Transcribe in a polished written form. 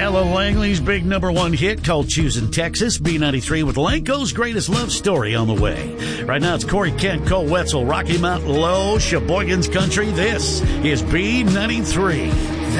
Ella Langley's big #1 hit called Choosing Texas. B93 with Lanco's Greatest Love Story on the way. Right now it's Corey Kent, Cole Wetzel, Rocky Mountain Low, Sheboygan's Country. This is B93.